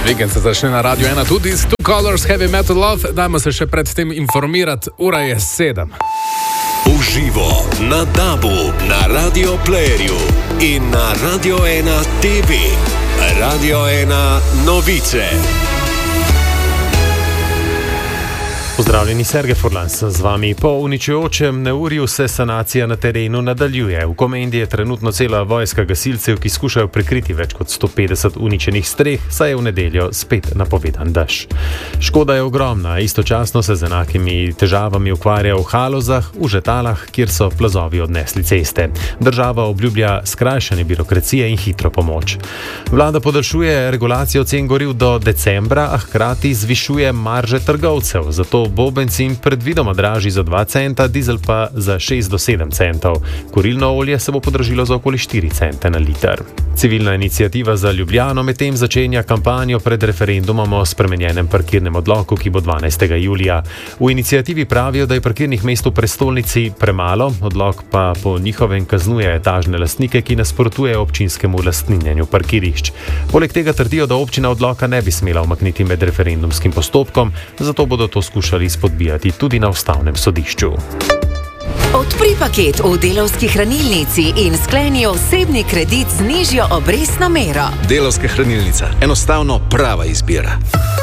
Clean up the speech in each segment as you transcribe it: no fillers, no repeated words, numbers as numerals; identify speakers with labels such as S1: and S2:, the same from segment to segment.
S1: Vikend se začne na Radio 1 tudi s Two Colors Heavy Metal Love. Dajmo se še predtem informirati, ura je 7.
S2: Uživo na DAB-u, na Radio Playerju in na Radio 1 TV. Radio 1 novice.
S3: Pozdravljeni, Sergej Furlans z vami. Po uničujočem neurju se sanacija na terenu nadaljuje. V Komendi je trenutno cela vojska gasilcev, ki skušajo prekriti več kot 150 uničenih streh, saj je v nedeljo spet napovedan dež. Škoda je ogromna, istočasno se z enakimi težavami ukvarja v Halozah, v Žetalah, kjer so plazovi odnesli ceste. Država obljublja skrajšanje birokracije in hitro pomoč. Vlada podaljšuje regulacijo cen goriv do decembra, a hkrati zvišuje marže trgovcev, zato bo bencin predvidoma dražji za 2 centa, dizel pa za 6 do 7 centov. Kurilno olje se bo podražilo za okoli 4 cente na liter. Civilna iniciativa za Ljubljano medtem začenja kampanjo pred referendumom o spremenjenem parkirnem odloku, ki bo 12. julija. V iniciativi pravijo, da je parkirnih mest v prestolnici premalo, odlok pa po njihovem kaznuje etažne lastnike, ki nasprotujejo občinskemu lastninjenju parkirišč. Poleg tega trdijo, da občina odloka ne bi smela umakniti med referendumskim postopkom, zato bodo to skušali spodbijati tudi na ustavnem sodišču.
S4: Odpri paket v Delavski hranilnici in skleni osebni kredit z nižjo obrestno mero.
S5: Delavska hranilnica. Enostavno prava izbira.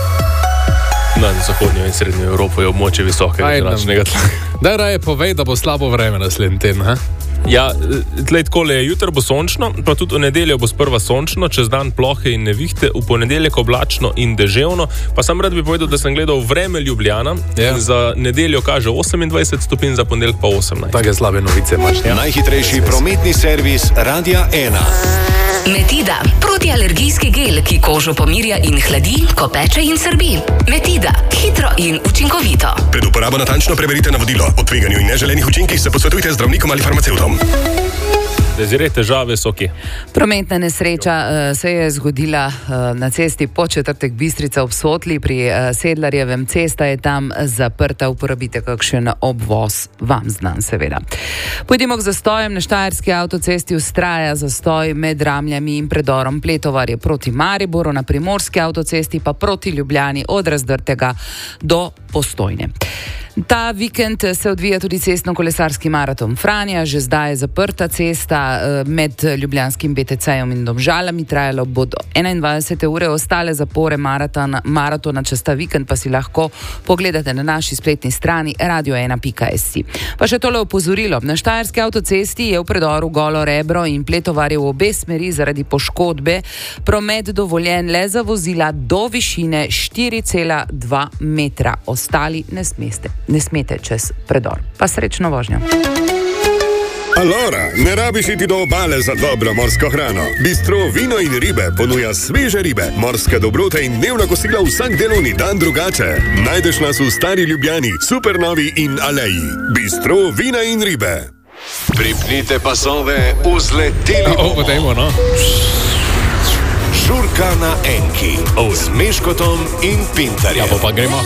S6: Na zahodnjo in srednjo Evropo je območje visokega zračnega tlaka.
S1: Daj raje povej, da bo slabo vreme naslednji teden, ha?
S6: Ja, tlej takole je, jutro bo sončno, pa tudi v nedeljo bo sprva sončno, čez dan plohe in nevihte, v ponedeljek oblačno in deževno, pa sam rad bi povedal, da sem gledal vreme Ljubljana, za nedeljo kaže 28 stopinj, za ponedeljek pa 18.
S1: Take slabe novice imaš. Ja.
S2: Najhitrejši prometni servis Radia 1.
S4: Metida, protialergijski gel, ki kožo pomirja in hladi, ko peče in srbi. Metida, hitro in učinkovito.
S7: Pred uporabo natančno preberite navodilo. O tveganju in neželenih učinkih se posvetujte z zdravnikom ali farmacevtom.
S6: Dezire, težave so kje?
S8: Prometna nesreča se je zgodila na cesti Podčetrtek Bistrica ob Sotli pri Sedlarjevem. Cesta je tam zaprta, uporabite kakšen obvoz, vam znan seveda. Pojdimo k zastojem. Na štajerski avtocesti vztraja zastoj med Ramljami in predorom Pletovarje proti Mariboru, na primorski avtocesti pa proti Ljubljani od Razdrtega do Postojne. Ta vikend se odvija tudi cestno-kolesarski maraton Franja, že zdaj je zaprta cesta med ljubljanskim BTC-jem in Domžalami, trajalo bo do 21. ure, ostale zapore maratona čez ta vikend pa si lahko pogledate na naši spletni strani radio1.si. Pa še tole opozorilo, na štajerski avtocesti je v predoru Golo Rebro in Pletovarje v obe smeri zaradi poškodbe promet dovoljen le za vozila do višine 4,2 metra, ostali ne smete čez predor. Pa srečno vožnjo.
S7: Allora, ne rabiš iti do obale za dobro morsko hrano. Bistro Vino in ribe ponuja sveže ribe, morske dobrote in dnevna kosila vsak delovni dan drugače. Najdeš nas v Stari Ljubljani, Supernovi in Aleji. Bistro Vina in ribe.
S2: Pripnite pasove, vzleteli bomo.
S1: Dajmo, no.
S2: Žurka na Enki z Meškotom in Pintarjem.
S1: Ja, pa gremo.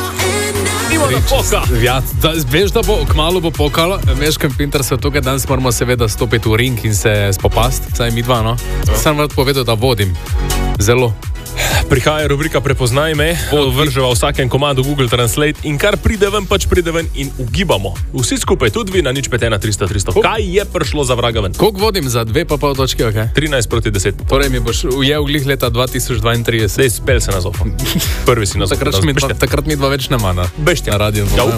S1: Ja, veš, da bo kmalu bo pokalo. Meško in Pintar so tukaj, danes moramo seveda stopiti v ring in se spopast, saj mi dva, no. Sam rad povedal, da vodim. Zelo.
S6: Prihaja rubrika Prepoznaj me, vrževa vsakem komadu Google Translate in kar pride ven, pač pride ven in ugibamo. Vsi skupaj, tudi vi na 051 300. Kaj je prišlo za vraga ven?
S1: Koliko vodim za 2,5 točke, ok?
S6: 13-10.
S1: Torej mi boš ujel glih leta 2032.
S6: Dej, spel se na zopo. Prvi si na zopo.
S1: Takrat mi dva več ne mana.
S6: Beštja.
S1: Na radio.